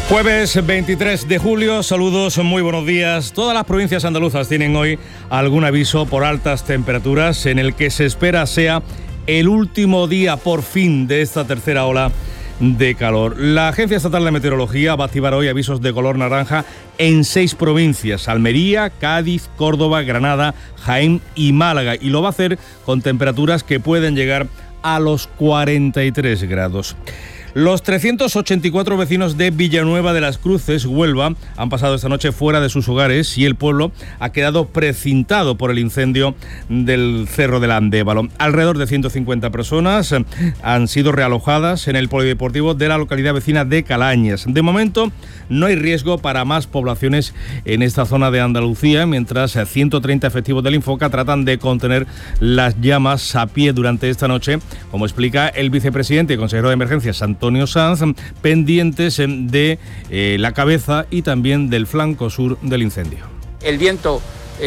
Jueves 23 de julio, saludos, muy buenos días. Todas las provincias andaluzas tienen hoy algún aviso por altas temperaturas en el que se espera sea el último día por fin de esta tercera ola de calor. La Agencia Estatal de Meteorología va a activar hoy avisos de color naranja en 6 provincias: Almería, Cádiz, Córdoba, Granada, Jaén y Málaga, y lo va a hacer con temperaturas que pueden llegar a los 43 grados. Los 384 vecinos de Villanueva de las Cruces, Huelva, han pasado esta noche fuera de sus hogares y el pueblo ha quedado precintado por el incendio del Cerro del Andévalo. Alrededor de 150 personas han sido realojadas en el polideportivo de la localidad vecina de Calañas. De momento no hay riesgo para más poblaciones en esta zona de Andalucía, mientras 130 efectivos del Infoca tratan de contener las llamas a pie durante esta noche, como explica el vicepresidente y consejero de Emergencias, Antonio Sanz, pendientes de la cabeza y también del flanco sur del incendio. El viento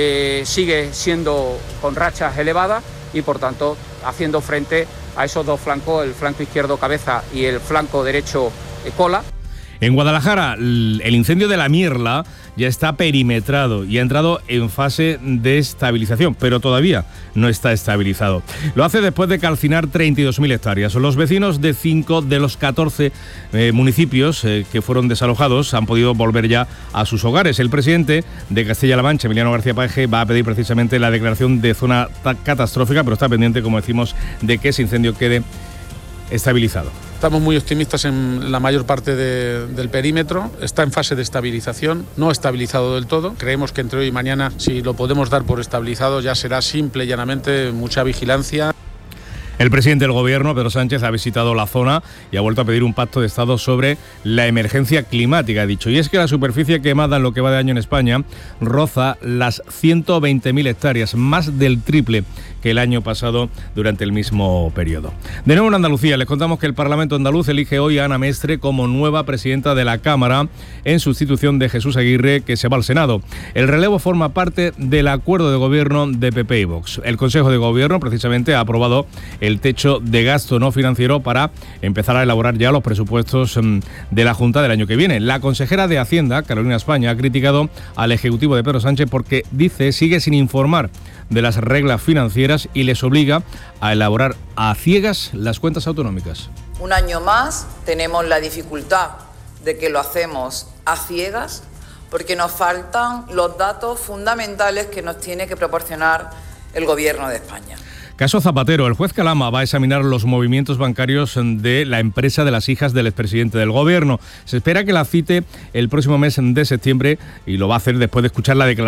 sigue siendo con rachas elevadas y, por tanto, haciendo frente a esos dos flancos, el flanco izquierdo cabeza y el flanco derecho cola. En Guadalajara, el incendio de la Mierla ya está perimetrado y ha entrado en fase de estabilización, pero todavía no está estabilizado. Lo hace después de calcinar 32.000 hectáreas. Los vecinos de 5 de los 14 municipios que fueron desalojados han podido volver ya a sus hogares. El presidente de Castilla-La Mancha, Emiliano García Paje, va a pedir precisamente la declaración de zona catastrófica, pero está pendiente, como decimos, de que ese incendio quede estabilizado. Estamos muy optimistas en la mayor parte del perímetro, está en fase de estabilización, no estabilizado del todo. Creemos que entre hoy y mañana, si lo podemos dar por estabilizado, ya será simple y llanamente mucha vigilancia. El presidente del Gobierno, Pedro Sánchez, ha visitado la zona y ha vuelto a pedir un pacto de Estado sobre la emergencia climática, ha dicho. Y es que la superficie quemada en lo que va de año en España roza las 120.000 hectáreas, más del triple que el año pasado durante el mismo periodo. De nuevo en Andalucía, les contamos que el Parlamento andaluz elige hoy a Ana Mestre como nueva presidenta de la Cámara en sustitución de Jesús Aguirre, que se va al Senado. El relevo forma parte del acuerdo de gobierno de PP y Vox. El Consejo de Gobierno precisamente ha aprobado el techo de gasto no financiero para empezar a elaborar ya los presupuestos de la Junta del año que viene. La consejera de Hacienda, Carolina España, ha criticado al Ejecutivo de Pedro Sánchez porque, dice, sigue sin informar de las reglas financieras y les obliga a elaborar a ciegas las cuentas autonómicas. Un año más tenemos la dificultad de que lo hacemos a ciegas porque nos faltan los datos fundamentales que nos tiene que proporcionar el Gobierno de España. Caso Zapatero. El juez Calama va a examinar los movimientos bancarios de la empresa de las hijas del expresidente del Gobierno. Se espera que la cite el próximo mes de septiembre y lo va a hacer después de escuchar la declaración